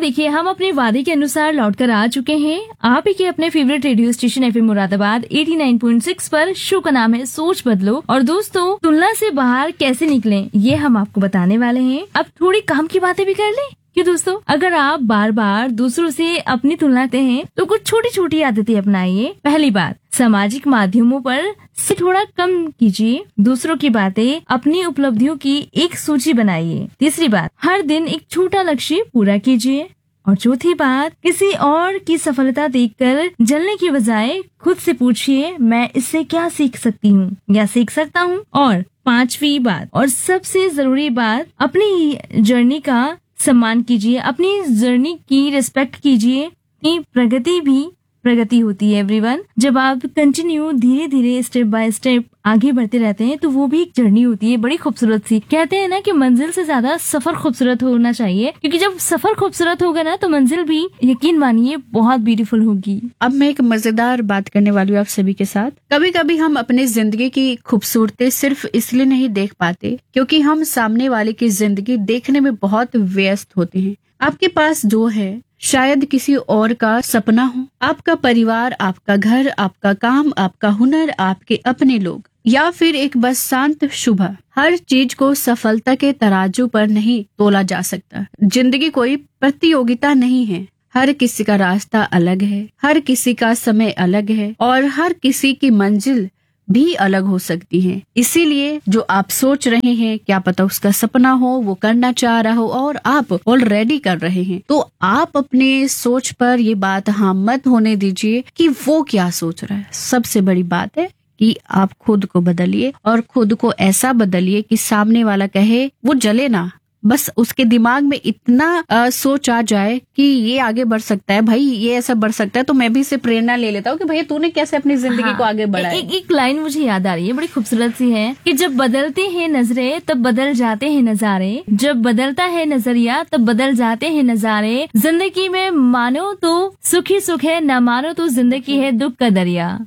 देखिए हम अपने वादे के अनुसार लौटकर आ चुके हैं। आप ही के अपने favourite radio station FM Moradabad 89.6 पर। शो का नाम है सोच बदलो। और दोस्तों, तुलना से बाहर कैसे निकलें ये हम आपको बताने वाले हैं। अब थोड़ी काम की बातें भी कर लें क्यों दोस्तों? अगर आप बार बार दूसरों से अपनी तुलना करते हैं तो कुछ छोटी छोटी आदतें अपनाइए। पहली बात, सामाजिक माध्यमों पर से थोड़ा कम कीजिए। दूसरों की बातें, अपनी उपलब्धियों की एक सूची बनाइए। तीसरी बात, हर दिन एक छोटा लक्ष्य पूरा कीजिए। और चौथी बात, किसी और की सफलता देखकर जलने की बजाय खुद से पूछिए, मैं इससे क्या सीख सकती हूँ या सीख सकता हूँ। और पांचवी बात और सबसे जरूरी बात, अपनी जर्नी का सम्मान कीजिए, अपनी जर्नी की रिस्पेक्ट कीजिए कि प्रगति भी प्रगति होती है एवरीवन। जब आप कंटिन्यू धीरे धीरे स्टेप बाय स्टेप आगे बढ़ते रहते हैं तो वो भी एक जर्नी होती है, बड़ी खूबसूरत सी। कहते हैं ना कि मंजिल से ज्यादा सफर खूबसूरत होना चाहिए, क्योंकि जब सफर खूबसूरत होगा ना तो मंजिल भी, यकीन मानिए, बहुत ब्यूटीफुल होगी। अब मैं एक मजेदार बात करने वाली हूँ आप सभी के साथ। कभी कभी हम अपने जिंदगी की खूबसूरती सिर्फ इसलिए नहीं देख पाते क्योंकि हम सामने वाले की जिंदगी देखने में बहुत व्यस्त होते हैं। आपके पास जो है शायद किसी और का सपना हो, आपका परिवार, आपका घर, आपका काम, आपका हुनर, आपके अपने लोग, या फिर एक बस शांत सुबह। हर चीज को सफलता के तराजू पर नहीं तोला जा सकता। जिंदगी कोई प्रतियोगिता नहीं है। हर किसी का रास्ता अलग है, हर किसी का समय अलग है और हर किसी की मंजिल भी अलग हो सकती है। इसीलिए जो आप सोच रहे हैं, क्या पता उसका सपना हो, वो करना चाह रहा हो और आप ऑलरेडी कर रहे हैं, तो आप अपने सोच पर ये बात हाँ मत होने दीजिए कि वो क्या सोच रहा है। सबसे बड़ी बात है कि आप खुद को बदलिए और खुद को ऐसा बदलिए कि सामने वाला कहे वो जले ना, बस उसके दिमाग में इतना सोच आ जाए कि ये आगे बढ़ सकता है, भाई ये ऐसा बढ़ सकता है, तो मैं भी इससे प्रेरणा ले लेता हूँ कि भैया तूने कैसे अपनी जिंदगी को आगे बढ़ाया। एक लाइन मुझे याद आ रही है, बड़ी खूबसूरत सी है कि जब बदलते हैं नजरें तब बदल जाते हैं नजारे, जब बदलता है नजरिया तब बदल जाते हैं नजारे। जिंदगी में मानो तो सुख ही सुख है, न मानो तो जिंदगी है दुख का दरिया।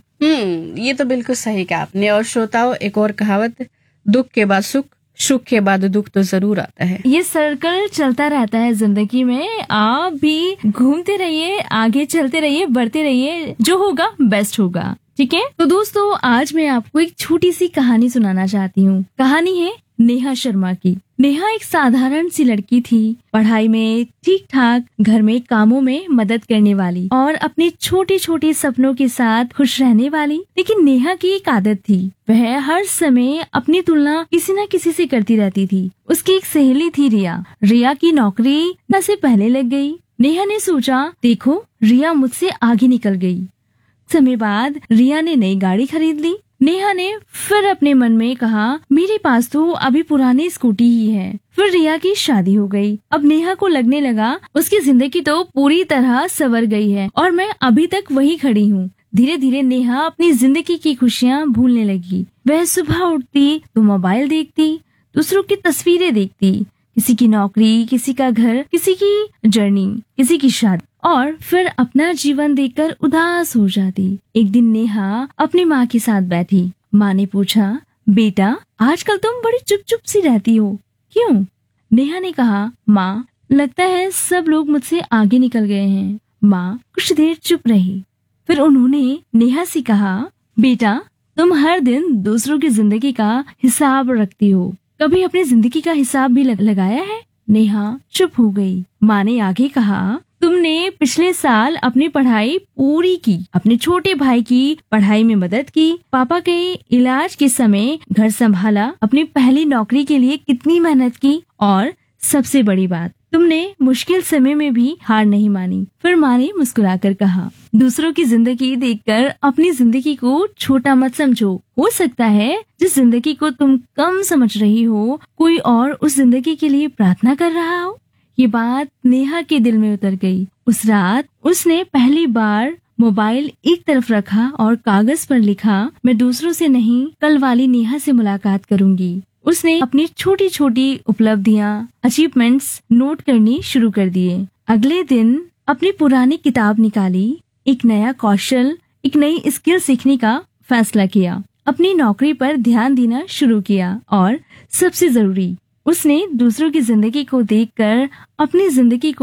ये तो बिल्कुल सही कहा आपने। और श्रोताओं, एक और कहावत, दुख के बाद सुख, सुख के बाद दुख तो जरूर आता है। ये सर्कल चलता रहता है जिंदगी में। आप भी घूमते रहिए, आगे चलते रहिए, बढ़ते रहिए, जो होगा बेस्ट होगा। ठीक है, तो दोस्तों आज मैं आपको एक छोटी सी कहानी सुनाना चाहती हूँ। कहानी है नेहा शर्मा की। नेहा एक साधारण सी लड़की थी, पढ़ाई में ठीक ठाक, घर में कामों में मदद करने वाली और अपने छोटे छोटे सपनों के साथ खुश रहने वाली। लेकिन नेहा की एक आदत थी, वह हर समय अपनी तुलना किसी न किसी से करती रहती थी। उसकी एक सहेली थी रिया। रिया की नौकरी न से पहले लग गई। नेहा ने सोचा, देखो रिया मुझसे आगे निकल गई। समय बाद रिया ने नई गाड़ी खरीद ली। नेहा ने फिर अपने मन में कहा, मेरे पास तो अभी पुरानी स्कूटी ही है। फिर रिया की शादी हो गई। अब नेहा को लगने लगा उसकी जिंदगी तो पूरी तरह संवर गई है और मैं अभी तक वही खड़ी हूँ। धीरे धीरे नेहा अपनी जिंदगी की खुशियाँ भूलने लगी। वह सुबह उठती तो मोबाइल देखती, दूसरों की तस्वीरें देखती, किसी की नौकरी, किसी का घर, किसी की जर्नी, किसी की शादी, और फिर अपना जीवन देखकर उदास हो जाती। एक दिन नेहा अपनी माँ के साथ बैठी। माँ ने पूछा, बेटा आजकल तुम बड़ी चुप चुप सी रहती हो, क्यों? नेहा ने कहा, माँ लगता है सब लोग मुझसे आगे निकल गए हैं। माँ कुछ देर चुप रही, फिर उन्होंने नेहा से कहा, बेटा तुम हर दिन दूसरों की जिंदगी का हिसाब रखती हो, कभी अपनी जिंदगी का हिसाब भी लगाया है? नेहा चुप हो गई। माँ ने आगे कहा, तुमने पिछले साल अपनी पढ़ाई पूरी की, अपने छोटे भाई की पढ़ाई में मदद की, पापा के इलाज के समय घर संभाला, अपनी पहली नौकरी के लिए कितनी मेहनत की, और सबसे बड़ी बात, तुमने मुश्किल समय में भी हार नहीं मानी। फिर माँ ने मुस्कुराकर कहा, दूसरों की जिंदगी देखकर अपनी जिंदगी को छोटा मत समझो। हो सकता है जिस जिंदगी को तुम कम समझ रही हो, कोई और उस जिंदगी के लिए प्रार्थना कर रहा हो। ये बात नेहा के दिल में उतर गई। उस रात उसने पहली बार मोबाइल एक तरफ रखा और कागज पर लिखा, मैं दूसरों से नहीं, कल वाली नेहा से मुलाकात करूंगी। उसने अपनी छोटी छोटी उपलब्धियां, अचीवमेंट्स नोट करनी शुरू कर दिए। अगले दिन अपनी पुरानी किताब निकाली, एक नया कौशल, एक नई स्किल सीखने का फैसला किया, अपनी नौकरी पर ध्यान देना शुरू किया और सबसे जरूरी, उसने दूसरों की जिंदगी को देखकर अपनी जिंदगी को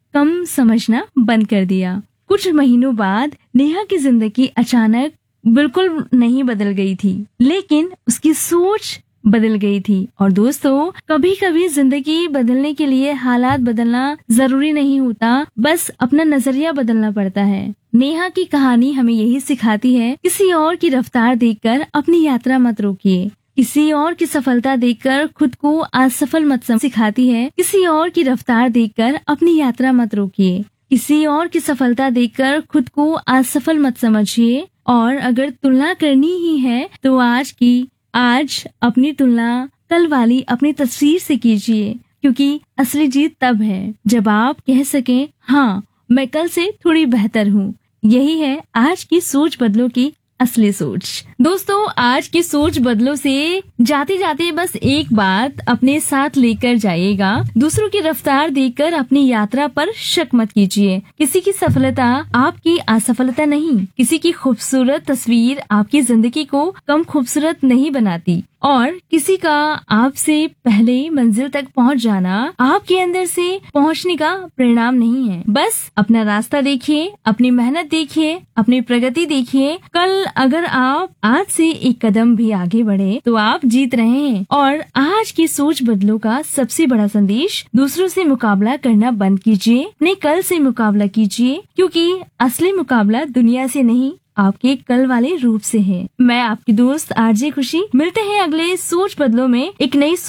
कम समझना बंद कर दिया। कुछ महीनों बाद नेहा की जिंदगी अचानक बिल्कुल नहीं बदल गई थी, लेकिन उसकी सोच बदल गई थी। और दोस्तों, कभी कभी जिंदगी बदलने के लिए हालात बदलना जरूरी नहीं होता, बस अपना नजरिया बदलना पड़ता है। नेहा की कहानी हमें यही सिखाती है, किसी और की रफ्तार देखकर अपनी यात्रा मत रोकिए, किसी और की सफलता देखकर खुद को असफल मत सिखाती है, किसी और की रफ्तार देखकर अपनी यात्रा मत रोकिए, किसी और की सफलता देखकर खुद को असफल मत समझिए। और अगर तुलना करनी ही है तो आज अपनी तुलना कल वाली अपनी तस्वीर से कीजिए, क्योंकि असली जीत तब है जब आप कह सकें, हाँ मैं कल से थोड़ी बेहतर हूँ। यही है आज की सोच बदलो की असली सोच। दोस्तों, आज की सोच बदलो से जाते जाते बस एक बात अपने साथ लेकर जाइएगा, दूसरों की रफ्तार देखकर अपनी यात्रा पर शक मत कीजिए। किसी की सफलता आपकी असफलता नहीं, किसी की खूबसूरत तस्वीर आपकी जिंदगी को कम खूबसूरत नहीं बनाती, और किसी का आपसे पहले मंजिल तक पहुंच जाना आपके अंदर से पहुंचने का परिणाम नहीं है। बस अपना रास्ता देखिए, अपनी मेहनत देखिए, अपनी प्रगति देखिए। कल अगर आप आज से एक कदम भी आगे बढ़े तो आप जीत रहे हैं। और आज की सोच बदलो का सबसे बड़ा संदेश, दूसरों से मुकाबला करना बंद कीजिए, अपने कल से मुकाबला कीजिए, क्योंकि असली मुकाबला दुनिया से नहीं, आपके कल वाले रूप से है। मैं आपकी दोस्त आरजे खुशी, मिलते हैं अगले सोच बदलो में एक नई